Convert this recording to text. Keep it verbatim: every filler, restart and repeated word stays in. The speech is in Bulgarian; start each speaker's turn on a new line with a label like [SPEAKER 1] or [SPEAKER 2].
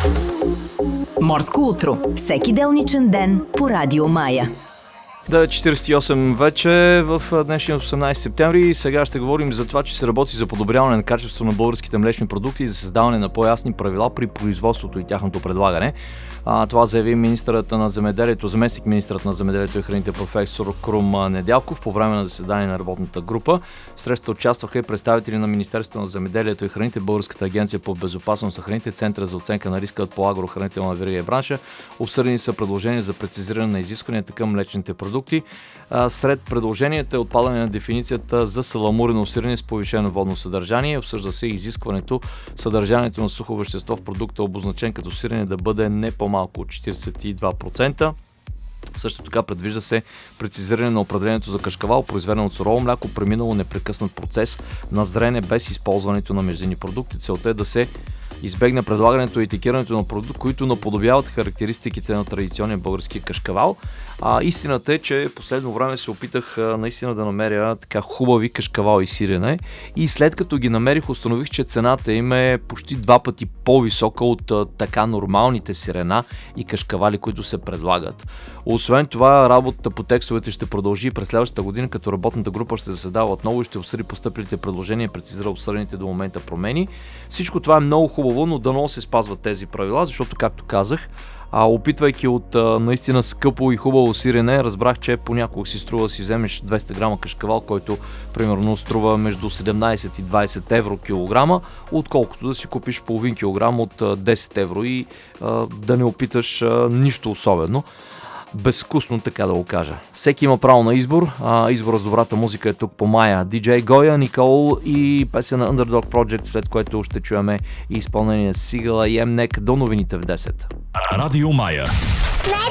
[SPEAKER 1] Морско утро. Всеки делничен ден по Радио Мая.
[SPEAKER 2] Да, четиридесет и осем вече в днешния осемнадесети септември. Сега ще говорим за това, че се работи за подобряване на качеството на българските млечни продукти и за създаване на по-ясни правила при производството и тяхното предлагане. А, това заяви министърът на земеделието, заместник министърът на земеделието и храните професор Крум Недялков по време на заседание на работната група. В срещата участваха и представители на Министерството на земеделието и храните, Българската агенция по безопасност на храните, Центъра за оценка на риска по агрохранителна верига и бранша. Обсъдени са предложения за прецизиране на изискванията към млечните продукти. Сред предложенията е отпадане на дефиницията за саламурено сирене с повишено водно съдържание. Обсъжда се изискването съдържанието на сухо вещество в продукта, обозначен като сирене, да бъде не по-малко от четиридесет и два процента. Също така предвижда се прецизиране на определението за кашкавал, произведено от сурово мляко, преминало непрекъснат процес на зрене без използването на междинни продукти. Целта е да се избегне предлагането и етикетирането на продукти, които наподобяват характеристиките на традиционния български кашкавал. А, истината е, че последно време се опитах а, наистина да намеря така хубави кашкавал и сирене и след като ги намерих, установих, че цената им е почти два пъти по-висока от а, така нормалните сирена и кашкавали, които се предлагат. Освен това, работата по текстовете ще продължи и през следващата година, като работната група ще заседава отново и ще обсъди постъпилите предложения и прецизира обсъдените до момента промени. Всичко това е много хубаво, но дано се спазват тези правила, защото, както казах, а опитвайки от а, наистина скъпо и хубаво сирене, разбрах, че понякога си струва да си вземеш двеста грама кашкавал, който примерно струва между седемнадесет и двадесет евро килограма, отколкото да си купиш половин килограм от а, десет евро и а, да не опиташ а, нищо особено. Безвкусно, така да го кажа. Всеки има право на избор. А, избора с добрата музика е тук по Мая. Диджей Гоя, Никол и песен на Underdog Project, след което ще чуеме и изпълнение на Сигала и Емнек до новините в десет.
[SPEAKER 3] Радио Мая.